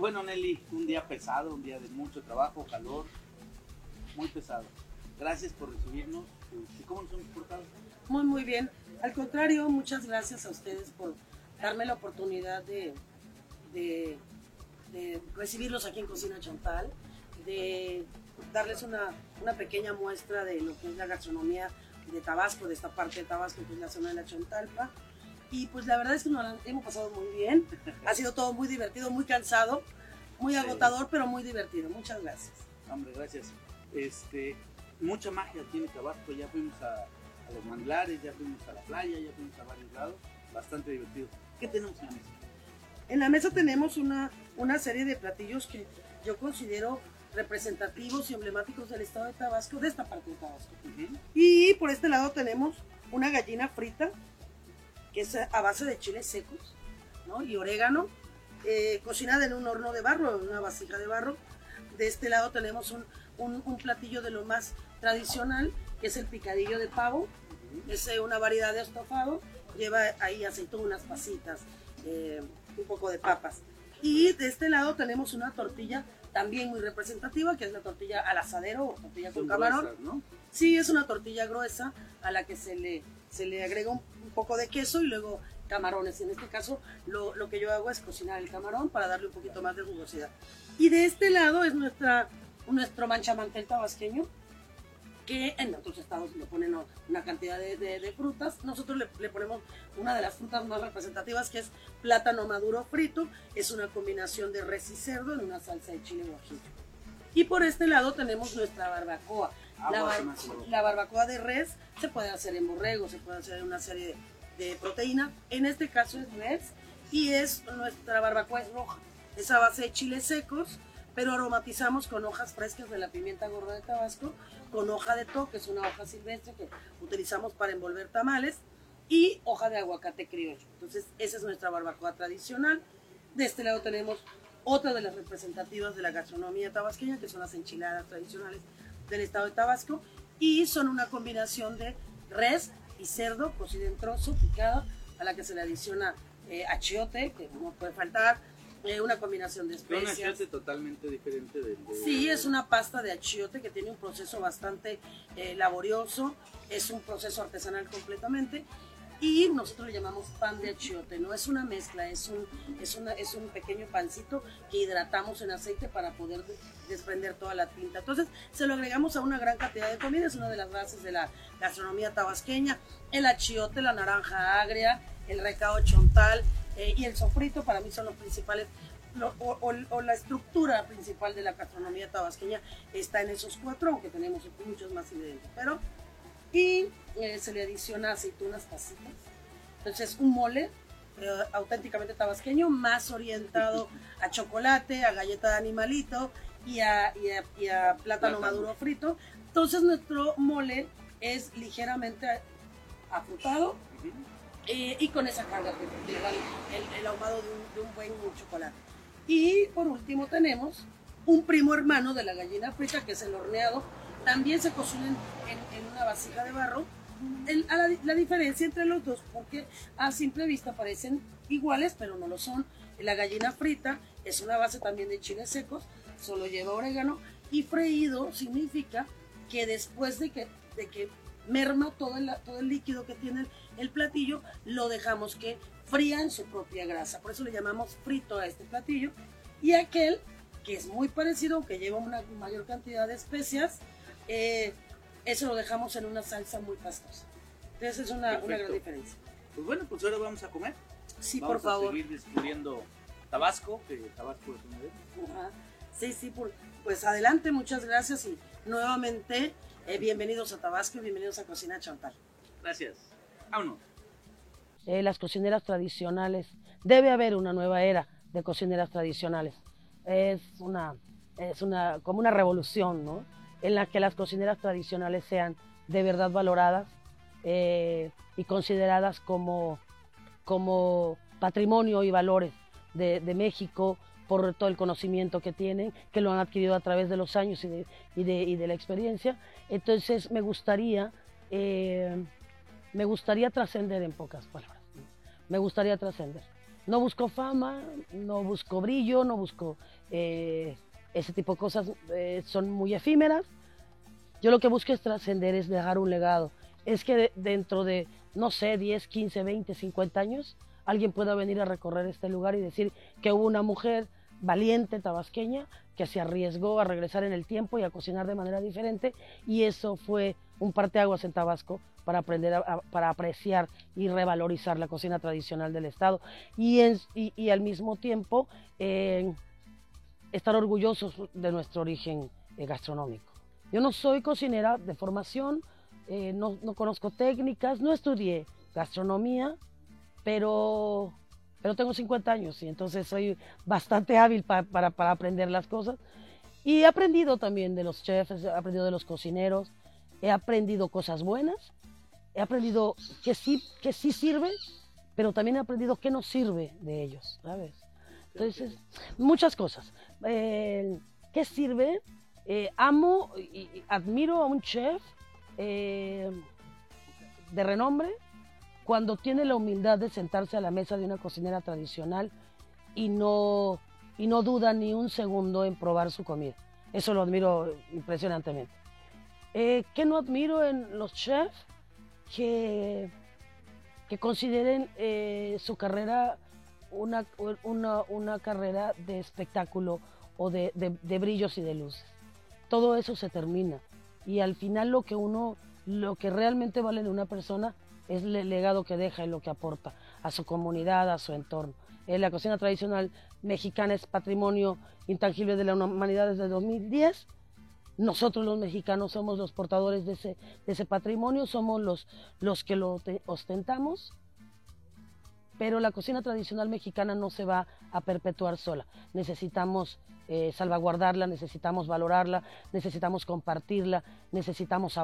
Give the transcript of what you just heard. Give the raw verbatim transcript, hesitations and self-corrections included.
bueno, Nelly, un día pesado, un día de mucho trabajo, calor, muy pesado. Gracias por recibirnos. ¿Cómo nos hemos portado? Muy, muy bien. Al contrario, muchas gracias a ustedes por darme la oportunidad de, de, de recibirlos aquí en Cocina Chantal, de darles una, una pequeña muestra de lo que es la gastronomía de Tabasco, de esta parte de Tabasco, que es la zona de la Chantalpa. Y pues la verdad es que nos la hemos pasado muy bien. Ha sido todo muy divertido, muy cansado, muy sí. agotador, pero muy divertido. Muchas gracias. Hombre, gracias. Este, mucha magia tiene Tabasco. Ya fuimos a, a los manglares, ya fuimos a la playa, ya fuimos a varios lados. Bastante divertido. ¿Qué tenemos en la mesa? En la mesa tenemos una, una serie de platillos que yo considero representativos y emblemáticos del estado de Tabasco, de esta parte de Tabasco. Uh-huh. Y por este lado tenemos una gallina frita, que es a base de chiles secos, ¿no? Y orégano, eh, cocinada en un horno de barro, en una vasija de barro. De este lado tenemos un, un, un platillo de lo más tradicional, que es el picadillo de pavo. Uh-huh. Es eh, una variedad de estofado, lleva ahí aceitunas, pasitas, eh, un poco de papas. Y de este lado tenemos una tortilla también muy representativa, que es la tortilla al asadero o tortilla con camarón. Gruesas, ¿no? Sí, es una tortilla gruesa a la que se le, se le agrega un, un poco de queso y luego camarones. En este caso, lo, lo que yo hago es cocinar el camarón para darle un poquito más de jugosidad. Y de este lado es nuestra, nuestro manchamantel tabasqueño, que en otros estados le ponen una cantidad de, de, de frutas. Nosotros le, le ponemos una de las frutas más representativas, que es plátano maduro frito. Es una combinación de res y cerdo en una salsa de chile guajillo. Y por este lado tenemos nuestra barbacoa. La, bar, la barbacoa de res se puede hacer en borrego, se puede hacer en una serie de, de proteína. En este caso es res y es nuestra barbacoa es roja. Es a base de chiles secos, pero aromatizamos con hojas frescas de la pimienta gorda de Tabasco, con hoja de to, que es una hoja silvestre que utilizamos para envolver tamales, y hoja de aguacate criollo. Entonces, esa es nuestra barbacoa tradicional. De este lado tenemos otra de las representativas de la gastronomía tabasqueña, que son las enchiladas tradicionales del estado de Tabasco, y son una combinación de res y cerdo cocido en trozo, picado, a la que se le adiciona eh, achiote, que no puede faltar, eh, una combinación de especias. Un achiote totalmente diferente del de... Sí, es una pasta de achiote que tiene un proceso bastante eh, laborioso, es un proceso artesanal completamente, y nosotros le llamamos pan de achiote, no es una mezcla, es un, es una, es un pequeño pancito que hidratamos en aceite para poder desprender toda la tinta. Entonces se lo agregamos a una gran cantidad de comida, es una de las bases de la gastronomía tabasqueña. El achiote, la naranja agria, el recao chontal eh, y el sofrito para mí son los principales, lo, o, o, o la estructura principal de la gastronomía tabasqueña está en esos cuatro, aunque tenemos muchos más ingredientes, pero y eh, se le adiciona aceitunas pasitas. Entonces un mole eh, auténticamente tabasqueño, más orientado a chocolate, a galleta de animalito y a, y a, y a plátano maduro frito. Entonces nuestro mole es ligeramente afrutado uh-huh. eh, y con esa carga que lleva el, el ahumado de un, de un buen chocolate. Y por último tenemos un primo hermano de la gallina frita, que es el horneado. También se cocina en, en, en una vasija de barro. El, a la, la diferencia entre los dos, porque a simple vista parecen iguales, pero no lo son. La gallina frita es una base también de chiles secos, solo lleva orégano, y freído significa que después de que, de que merma todo el, todo el líquido que tiene el, el platillo, lo dejamos que fría en su propia grasa. Por eso le llamamos frito a este platillo. Y aquel, que es muy parecido, que lleva una mayor cantidad de especias, Eh, eso lo dejamos en una salsa muy pastosa. Entonces es una, una gran diferencia. Pues bueno, pues ahora vamos a comer. Sí, vamos por favor. Vamos a seguir descubriendo Tabasco, que Tabasco es una vez. Ajá. Sí, sí, por, pues adelante, muchas gracias y nuevamente eh, bienvenidos a Tabasco y bienvenidos a Cocina Chantal. Gracias. Vámonos. Eh, las cocineras tradicionales, debe haber una nueva era de cocineras tradicionales. Es una, es una, como una revolución, ¿no? En la que las cocineras tradicionales sean de verdad valoradas eh, y consideradas como, como patrimonio y valores de, de México por todo el conocimiento que tienen, que lo han adquirido a través de los años y de, y de, y de la experiencia. Entonces me gustaría, eh, me gustaría trascender en pocas palabras, ¿no? Me gustaría trascender. No busco fama, no busco brillo, no busco eh, ese tipo de cosas, eh, son muy efímeras. Yo lo que busco es trascender, es dejar un legado. Es que de, dentro de, no sé, diez, quince, veinte, cincuenta años, alguien pueda venir a recorrer este lugar y decir que hubo una mujer valiente tabasqueña que se arriesgó a regresar en el tiempo y a cocinar de manera diferente, y eso fue un parteaguas en Tabasco para aprender a, a, para apreciar y revalorizar la cocina tradicional del estado, y, en, y, y al mismo tiempo eh, estar orgullosos de nuestro origen eh, gastronómico. Yo no soy cocinera de formación, eh, no, no conozco técnicas, no estudié gastronomía, pero, pero tengo cincuenta años y entonces soy bastante hábil pa, para, para aprender las cosas. Y he aprendido también de los chefs, he aprendido de los cocineros, he aprendido cosas buenas, he aprendido que sí, que sí sirve, pero también he aprendido que no sirve de ellos, ¿sabes? Entonces, muchas cosas. Eh, ¿Qué sirve? Eh, amo y, y admiro a un chef eh, de renombre cuando tiene la humildad de sentarse a la mesa de una cocinera tradicional y no, y no duda ni un segundo en probar su comida. Eso lo admiro impresionantemente. Eh, ¿Qué no admiro en los chefs? Que, que consideren eh, su carrera una, una, una carrera de espectáculo o de, de, de brillos y de luces. Todo eso se termina y al final lo que uno, lo que realmente vale en una persona es el legado que deja y lo que aporta a su comunidad, a su entorno. Eh, la cocina tradicional mexicana es patrimonio intangible de la humanidad desde dos mil diez. Nosotros los mexicanos somos los portadores de ese, de ese patrimonio, somos los, los que lo ostentamos, pero la cocina tradicional mexicana no se va a perpetuar sola. Necesitamos eh, salvaguardarla, necesitamos valorarla, necesitamos compartirla, necesitamos